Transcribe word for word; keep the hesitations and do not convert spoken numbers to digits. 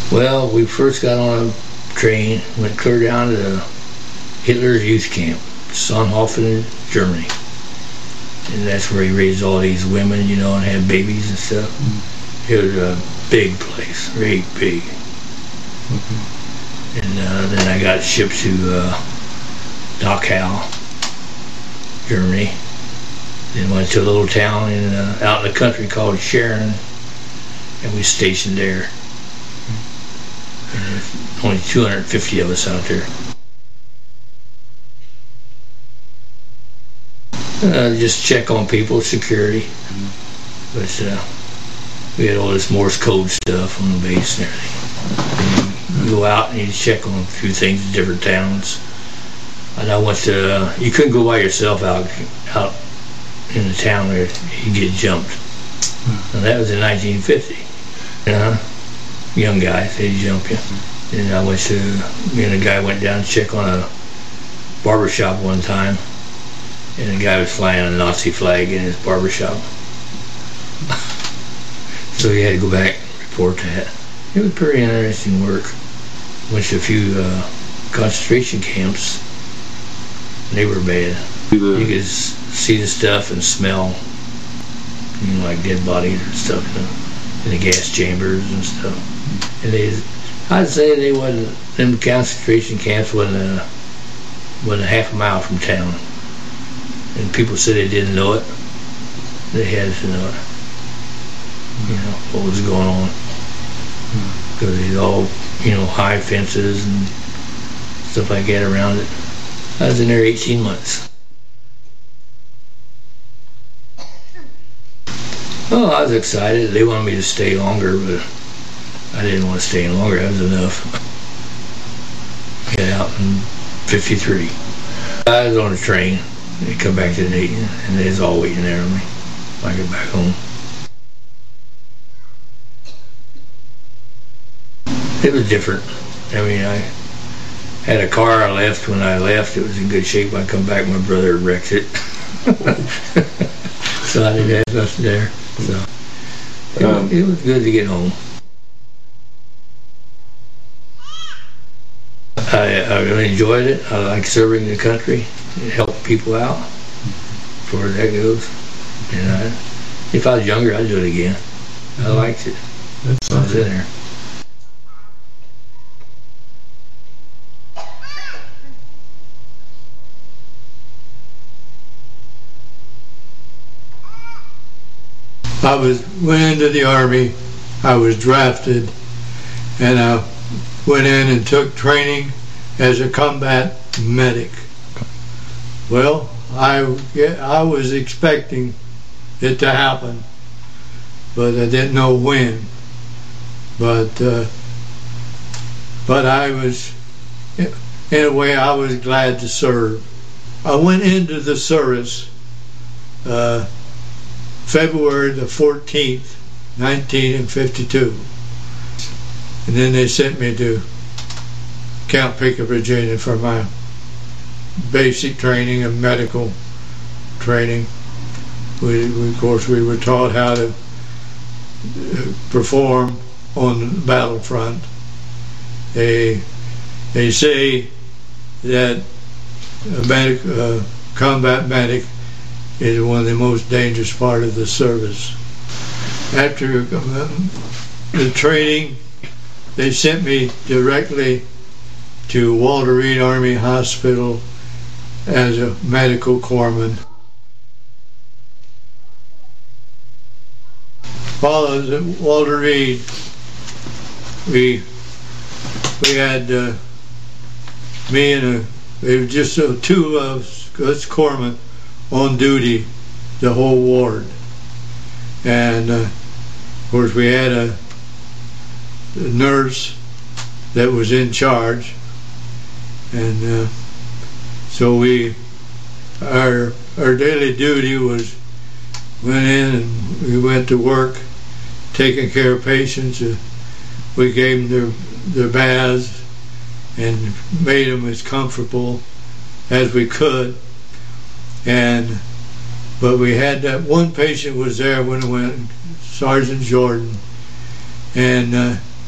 Well, we first got on a train, went clear down to the Hitler's youth camp, Sonnenhofen, Germany. And that's where he raised all these women, you know, and had babies and stuff. Mm-hmm. It was a big place, very big. Mm-hmm. And uh, then I got shipped to uh, Dachau, Germany. Then went to a little town in uh, out in the country called Sharon, and we stationed there. And there's only two hundred fifty of us out there. Uh, just check on people, security. Mm-hmm. But uh, we had all this Morse code stuff on the base and everything. And you go out and you check on a few things in different towns. And I went to, uh, you couldn't go by yourself out out in the town where you get jumped. Mm-hmm. And that was in nineteen fifty. Uh, young guys, they jump you. Mm-hmm. And I went to, me and a guy went down to check on a barber shop one time. And the guy was flying a Nazi flag in his barbershop. So he had to go back and report that. It was pretty interesting work. Went to a few uh, concentration camps. They were bad. You could see the stuff and smell, you know, like dead bodies and stuff, you know, in the gas chambers and stuff. And they, I'd say they wasn't, them concentration camps wasn't a, wasn't a half a mile from town. And people said they didn't know it. They had to know it. You know, what was going on. Because mm. they all, you know, high fences and stuff like that around it. I was in there eighteen months. Oh, I was excited. They wanted me to stay longer, but I didn't want to stay any longer. That was enough. Got out in fifty-three. I was on a train. They come back to Dayton, and they was all waiting there on me when I get back home. It was different. I mean, I had a car I left when I left. It was in good shape. When I come back, my brother wrecked it. So I didn't have nothing there. So it, um, it was good to get home. I, I really enjoyed it. I like serving the country. Help people out, as far as that goes. And I, if I was younger, I'd do it again. I liked it. That's I was in there. I was went into the Army. I was drafted, and I went in and took training as a combat medic. Well, I, yeah, I was expecting it to happen, but I didn't know when. But uh, but I was, in a way, I was glad to serve. I went into the service uh, February the fourteenth, nineteen fifty-two, and then they sent me to Camp Pickett, Virginia, for my basic training and medical training. We, we, of course, we were taught how to perform on the battlefront. They they say that a medic, uh, combat medic is one of the most dangerous part of the service. After the training, they sent me directly to Walter Reed Army Hospital as a medical corpsman. While I was at Walter Reed, we we had uh, me and a, it was just uh, two of us corpsmen on duty, the whole ward, and uh, of course we had a, a nurse that was in charge, and uh, so we our our daily duty was went in and we went to work taking care of patients. Uh, we gave them their their baths and made them as comfortable as we could. And but we had that one patient was there when it went, Sergeant Jordan, and uh,